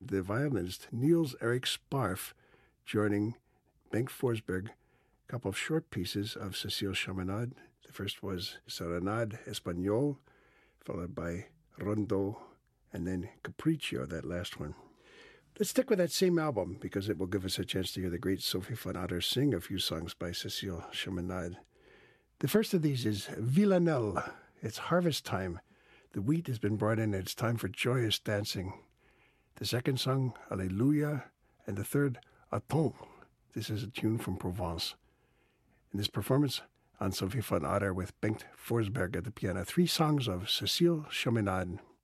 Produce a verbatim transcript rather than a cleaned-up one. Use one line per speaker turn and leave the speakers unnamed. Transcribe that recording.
the violinist Niels Erik Sparf joining Bengt Forsberg, a couple of short pieces of Cécile Chaminade. The first was Serenade Espagnole, followed by Rondo, and then Capriccio, that last one. Let's stick with that same album because it will give us a chance to hear the great Sophie von Otter sing a few songs by Cécile Chaminade. The first of these is Villanelle. It's harvest time. The wheat has been brought in and it's time for joyous dancing. The second song, Alleluia, and the third, Attends. This is a tune from Provence. In this performance on Sophie von Otter with Bengt Forsberg at the piano, three songs of Cécile Chaminade.